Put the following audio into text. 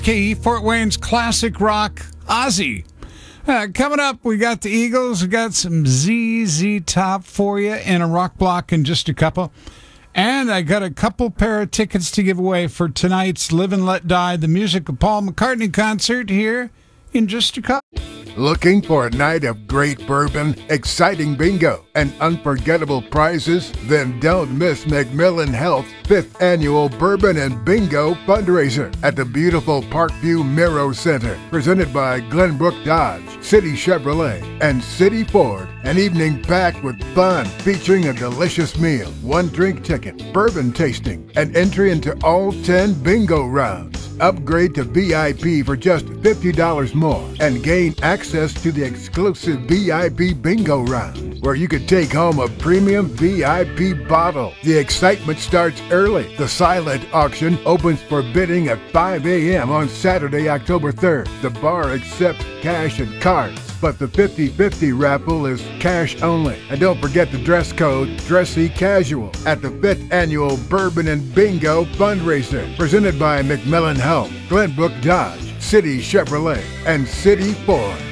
KE Fort Wayne's classic rock, Ozzy. Coming up, we got the Eagles. We got some ZZ Top for you in a rock block in just a couple. And I got a couple pair of tickets to give away for tonight's Live and Let Die, the music of Paul McCartney concert here in just a couple. Looking for a night of great bourbon, exciting bingo, and unforgettable prizes? Then don't miss McMillan Health's 5th Annual Bourbon and Bingo Fundraiser at the beautiful Parkview Miro Center, presented by Glenbrook Dodge, City Chevrolet, and City Ford. An evening packed with fun, featuring a delicious meal, one drink ticket, bourbon tasting, and entry into all 10 bingo rounds. Upgrade to VIP for just $50 more and gain access to the exclusive VIP bingo round, where you could take home a premium VIP bottle. The excitement starts early. The silent auction opens for bidding at 5 a.m. on Saturday, October 3rd. The bar accepts cash and cards, but the 50-50 raffle is cash only. And don't forget the dress code, dressy casual, at the 5th Annual Bourbon and Bingo Fundraiser, presented by McMillan Health, Glenbrook Dodge, City Chevrolet, and City Ford.